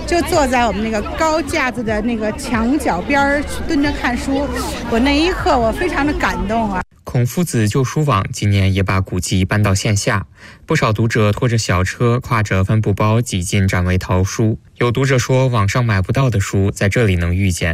就坐在我们那个高架子的那个墙角边蹲着看书。我那一刻我非常的感动啊。 孔夫子旧书网今年也把古籍搬到线下，不少读者拖着小车，挎着帆布包挤进展位淘书。有读者说，网上买不到的书在这里能遇见。